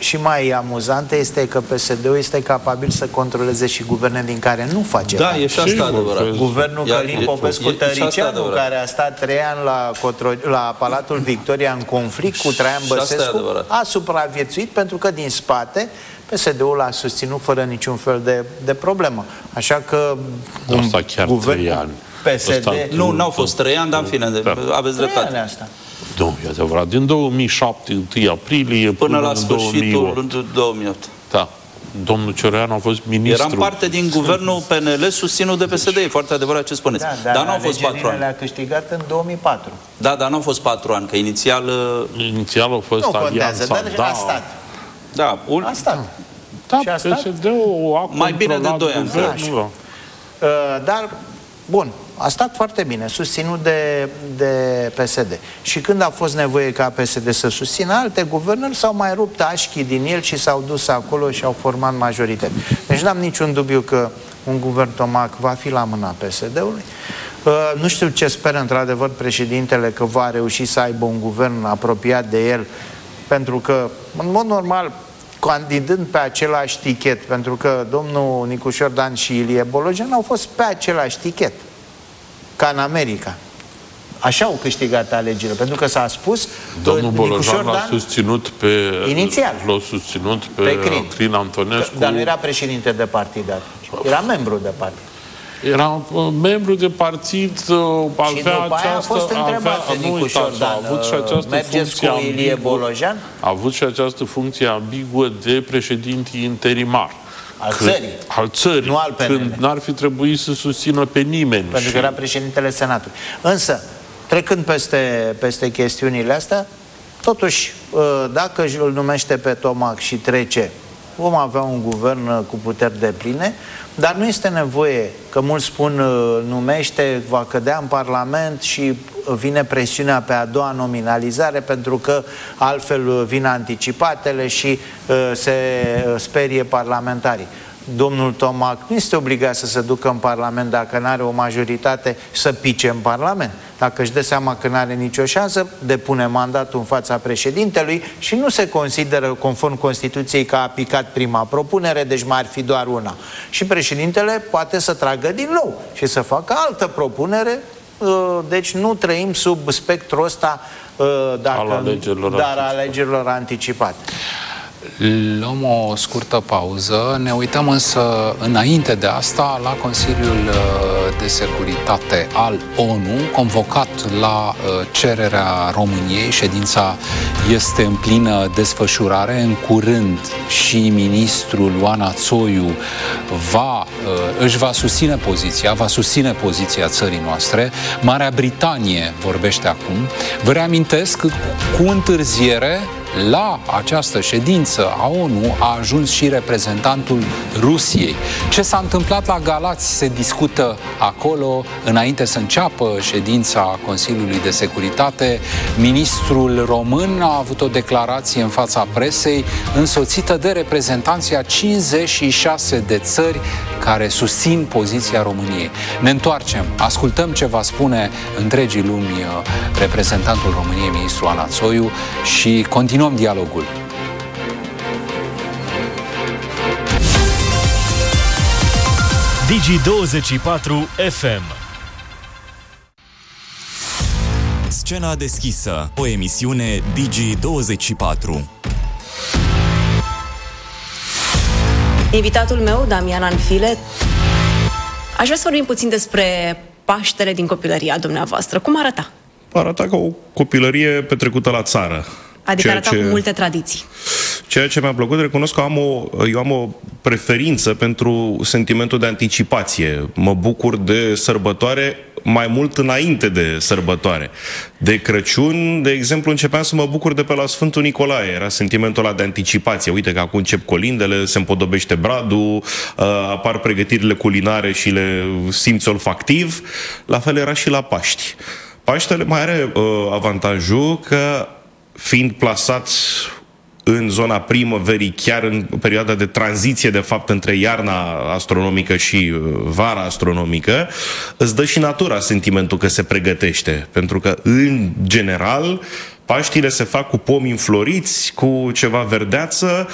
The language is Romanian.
și mai amuzantă este că PSD-ul este capabil să controleze și guverne din care nu face parte. Da, e și asta adevărat. Guvernul Călin Popescu-Tăricianu, care a stat 3 ani la Palatul Victoria în conflict cu Traian Băsescu, a supraviețuit pentru că din spate PSD-ul l-a susținut fără niciun fel de problemă. Așa că guvernul PSD... Nu, n-au fost 3 ani, dar în fine, aveți dreptate. Nu, e adevărat. Din 2007, 1 aprilie, până la sfârșitul 2008. Da. Domnul Cioreanu a fost ministru. Eram parte din guvernul PNL susținut de PSD, e foarte adevărat ce spuneți. Da, dar nu au fost 4 ani. Le-a câștigat în 2004. Da, dar nu au fost 4 ani, că inițial... Inițial au fost alianța. Dar a stat. Da, a stat. Da, PSD-ul a mai bine de 2 ani. Dar, bun, a stat foarte bine, susținut de PSD. Și când a fost nevoie ca PSD să susțină, alte guvernări s-au mai rupt așchii din el și s-au dus acolo și au format majoritate. Deci n-am niciun dubiu că un guvern Tomac va fi la mâna PSD-ului. Nu știu ce speră într-adevăr președintele, că va reuși să aibă un guvern apropiat de el, pentru că, în mod normal, candidând pe același tichet, pentru că domnul Nicușor Dan și Ilie Bolojan au fost pe același tichet, ca în America. Așa au câștigat alegerile, pentru că s-a spus... Domnul Bolojan l-a susținut pe... Inițial. L-a susținut pe Crin Antonescu. Dar nu era președinte de partid atunci. Era membru de partid. Era membru de partid, avea a fost întrebat de Nicușor Dan, mergeți cu Ilie Bolojan? A avut și această funcție ambiguă de președinte interimar. Al țării. Nu al PNL. Când n-ar fi trebuit să susțină pe nimeni. Pentru că era președintele Senatului. Însă, trecând peste chestiunile astea, totuși, dacă îl numește pe Tomac și trece, vom avea un guvern cu puteri depline, dar nu este nevoie, că mulți spun numește, va cădea în Parlament și vine presiunea pe a doua nominalizare, pentru că altfel vin anticipatele și se sperie parlamentarii. Domnul Tomac nu este obligat să se ducă în Parlament dacă nu are o majoritate, să pice în Parlament. Dacă își dă seama că nu are nicio șansă, depune mandatul în fața președintelui și nu se consideră, conform Constituției, că a picat prima propunere, deci mai ar fi doar una. Și președintele poate să tragă din nou și să facă altă propunere. Deci nu trăim sub spectrul ăsta alegerilor anticipate. Luăm o scurtă pauză, ne uităm însă înainte de asta la Consiliul de Securitate al ONU, convocat la cererea României. Ședința este în plină desfășurare. În curând și ministrul Oana Țoiu își va susține poziția țării noastre. Marea Britanie vorbește acum. Vă reamintesc că cu întârziere la această ședință a ONU a ajuns și reprezentantul Rusiei. Ce s-a întâmplat la Galați se discută acolo înainte să înceapă ședința Consiliului de Securitate. Ministrul român a avut o declarație în fața presei însoțită de reprezentanții a 56 de țări care susțin poziția României. Ne întoarcem, ascultăm ce va spune întregii lumi reprezentantul României, ministrul Oana Țoiu, și continuăm dialogul. Digi24 FM. Scena deschisă, o emisiune Digi24. Invitatul meu, Damian Anfile, aș vrea să vorbim puțin despre Paștele din copilăria dumneavoastră. Cum arăta? Arăta ca o copilărie petrecută la țară. Adică arăta cu multe tradiții. Ceea ce mi-a plăcut, recunosc că eu am o preferință pentru sentimentul de anticipație. Mă bucur de sărbătoare mai mult înainte de sărbătoare. De Crăciun, de exemplu, începeam să mă bucur de pe la Sfântul Nicolae. Era sentimentul ăla de anticipație. Uite că acum încep colindele, se împodobește bradul, apar pregătirile culinare și le simți olfactiv. La fel era și la Paști. Paștele mai are avantajul că, fiind plasat în zona primăverii, chiar în perioada de tranziție, de fapt, între iarna astronomică și vara astronomică, îți dă și natura sentimentul că se pregătește. Pentru că, în general, Paștile se fac cu pomi înfloriți, cu ceva verdeață,